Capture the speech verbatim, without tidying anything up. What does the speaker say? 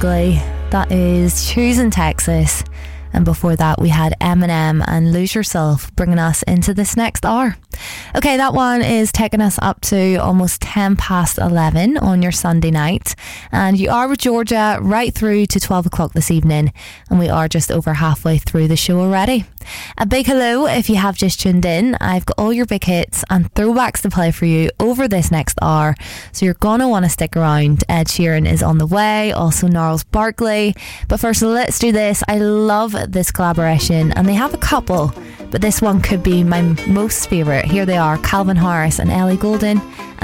Barkley. That is Choosing Texas. And before that we had Eminem and Lose Yourself, bringing us into this next hour. Okay, that one is taking us up to almost ten past eleven on your Sunday night. And you are with Georgia right through to twelve o'clock this evening. And we are just over halfway through the show already. A big hello if you have just tuned in. I've got all your big hits and throwbacks to play for you over this next hour. So you're going to want to stick around. Ed Sheeran is on the way, also Gnarls Barkley. But first, let's do this. I love this collaboration, and they have a couple, but this one could be my most favourite. Here they are, Calvin Harris and Ellie Goulding.